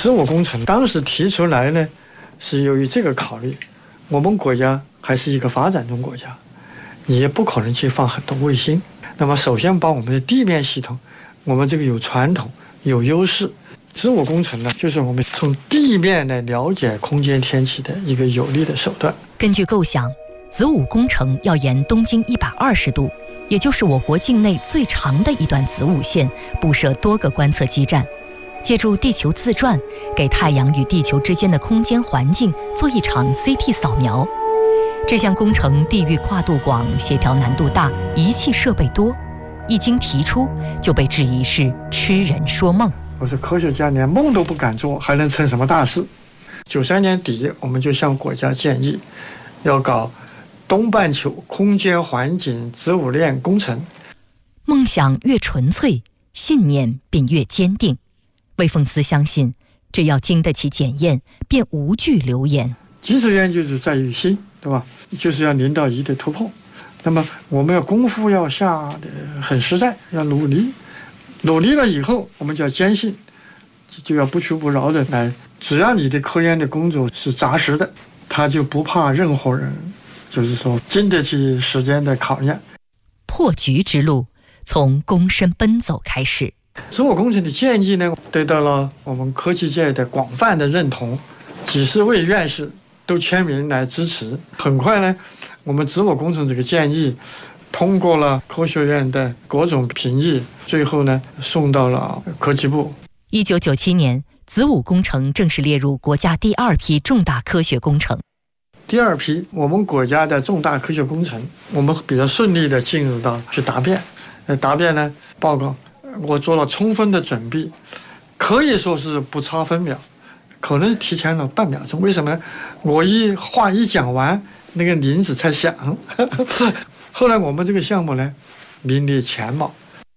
植物工程当时提出来呢，是由于这个考虑，我们国家还是一个发展中国家，你也不可能去放很多卫星。那么首先把我们的地面系统，我们这个有传统有优势，植物工程呢，就是我们从地面来了解空间天气的一个有力的手段。 根据构想，子午工程要沿东经120度，也就是我国境内最长的一段子午线，布设多个观测基站，借助地球自转，给太阳与地球之间的空间环境做一场 CT 扫描。这项工程地域跨度广，协调难度大，仪器设备多，一经提出就被质疑是痴人说梦。 我说科学家连梦都不敢做，还能成什么大事？93年底，我们就向国家建议，要搞东半球空间环境子午链工程。 梦想越纯粹，信念便越坚定。魏凤思相信，只要经得起检验，便无惧流言。 基础研究就在于心，对吧？就是要0到1的突破。那么我们要功夫要下的很实在，要努力。努力了以后，我们就要坚信，就要不屈不挠的来。只要你的科研的工作是扎实的，他就不怕任何人，就是说经得起时间的考验。 破局之路从躬身奔走开始。 植物工程的建议呢，得到了我们科技界的广泛的认同，几十位院士都签名来支持。很快呢，我们植物工程这个建议通过了科学院的各种评议，最后呢送到了科技部。 1997年，子午工程正式列入国家第2批重大科学工程。 第2批我们国家的重大科学工程，我们比较顺利的进入到去答辩。答辩呢，报告我做了充分的准备，可以说是不差分秒，可能提前了半秒钟。为什么呢？我话一讲完，那个铃子才响。后来我们这个项目呢，名列前茅。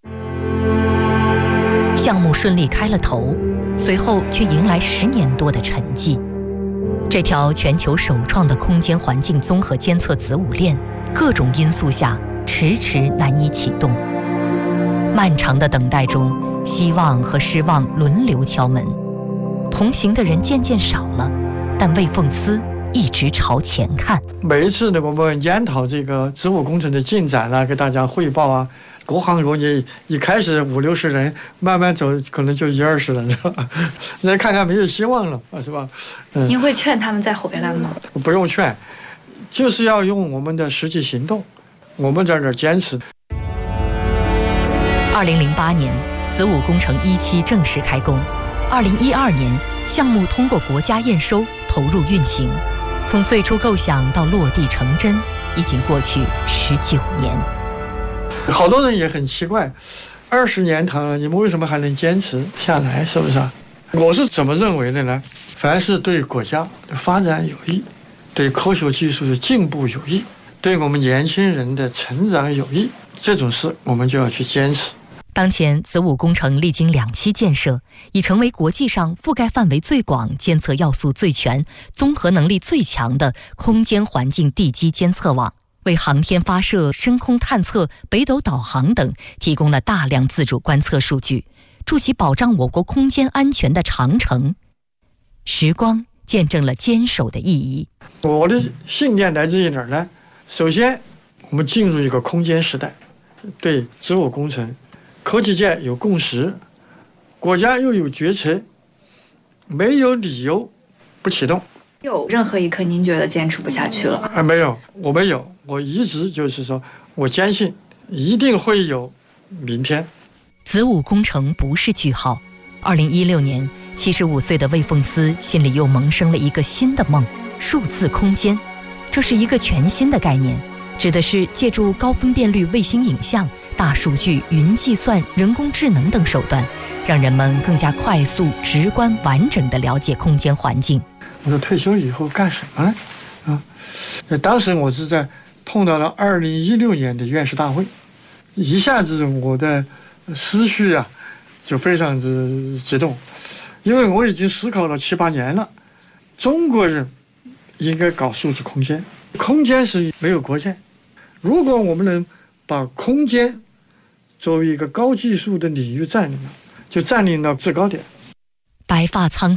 项目顺利开了头，随后却迎来10年多的沉寂。这条全球首创的空间环境综合监测子午链，各种因素下迟迟难以启动。漫长的等待中，希望和失望轮流敲门，同行的人渐渐少了，但魏凤思一直朝前看。 每一次呢，我们研讨这个植物工程的进展啊，给大家汇报啊，各行各业一开始50、60人，慢慢走可能就10、20人了，再看看没有希望了，是吧？ 您会劝他们再回来吗？ 不用劝，就是要用我们的实际行动，我们在这儿坚持。 2008年，子午工程1期正式开工。2012年，项目通过国家验收，投入运行。从最初构想到落地成真，已经过去19年。 好多人也很奇怪，20年堂了，你们为什么还能坚持下来？是不是啊？我是怎么认为的呢？凡是对国家的发展有益，对科学技术的进步有益，对我们年轻人的成长有益，这种事我们就要去坚持。 当前子午工程历经2期建设，已成为国际上覆盖范围最广、监测要素最全、综合能力最强的空间环境地基监测网，为航天发射、深空探测、北斗导航等提供了大量自主观测数据，筑起保障我国空间安全的长城。时光见证了坚守的意义。 我的信念来自于哪儿呢？首先，我们进入一个空间时代，对植物工程科技界有共识，国家又有决策，没有理由不启动。 有任何一刻您觉得坚持不下去了？ 没有，我没有，我一直就是说，我坚信一定会有明天。 子午工程不是句号。2016年，75岁的魏凤思心里又萌生了一个新的梦——数字空间。这是一个全新的概念，指的是借助高分辨率卫星影像、大数据、云计算、人工智能等手段，让人们更加快速、直观、完整地了解空间环境。 我说退休以后干什么呢？当时我是在碰到了2016年的院士大会，一下子我的思绪啊就非常之激动，因为我已经思考了7、8年了，中国人应该搞数字空间，空间是没有国界，如果我们能把空间作为一个高技术的领域占领了，就占领了制高点。 白发苍